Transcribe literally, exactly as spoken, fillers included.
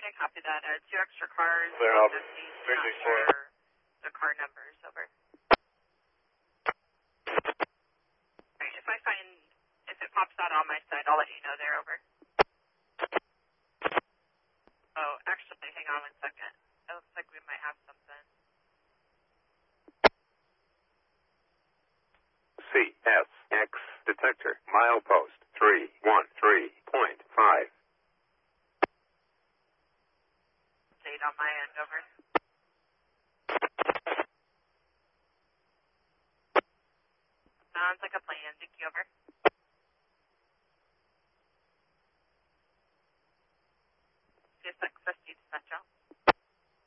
I copy that. Uh, two extra cars. Clear up. fifty, three not six four. sure the car numbers. Over. Alright, if I find, if it pops out on my side, I'll let you know there. Over. Oh, actually, hang on one second. It looks like we might have something. C S X detector, milepost three one three point five. Date on my end, over. Sounds like a plan. Thank you, over.